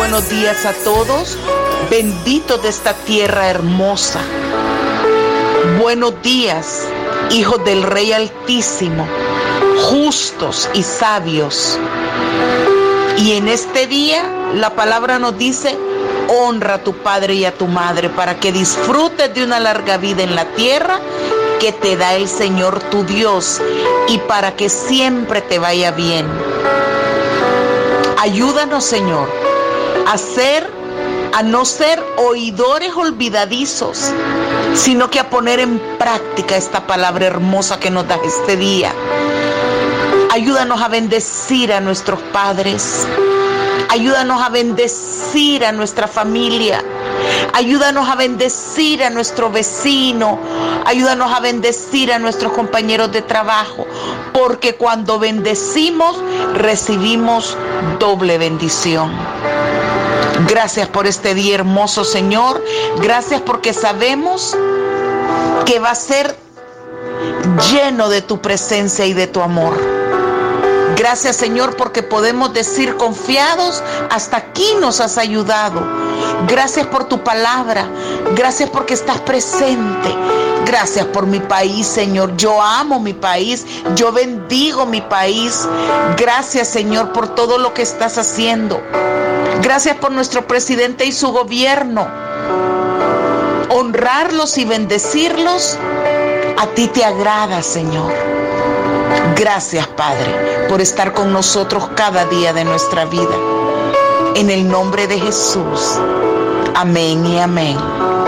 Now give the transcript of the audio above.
buenos días a todos, benditos de esta tierra hermosa. Buenos días, hijos del Rey Altísimo, justos y sabios. Y en este día la palabra nos dice: honra a tu padre y a tu madre para que disfrutes de una larga vida en la tierra que te da el Señor tu Dios y para que siempre te vaya bien. Ayúdanos, Señor, a no ser oidores olvidadizos, sino que a poner en práctica esta palabra hermosa que nos da este día. Ayúdanos a bendecir a nuestros padres. Ayúdanos a bendecir a nuestra familia. Ayúdanos a bendecir a nuestro vecino. Ayúdanos a bendecir a nuestros compañeros de trabajo. Porque cuando bendecimos, recibimos doble bendición. Gracias por este día hermoso, Señor. Gracias porque sabemos que va a ser lleno de tu presencia y de tu amor. Gracias, Señor, porque podemos decir confiados: hasta aquí nos has ayudado. Gracias por tu palabra. Gracias porque estás presente. Gracias por mi país, Señor. Yo amo mi país. Yo bendigo mi país. Gracias, Señor, por todo lo que estás haciendo. Gracias por nuestro presidente y su gobierno. Honrarlos y bendecirlos, a ti te agrada, Señor. Gracias, Padre, por estar con nosotros cada día de nuestra vida. En el nombre de Jesús. Amén y amén.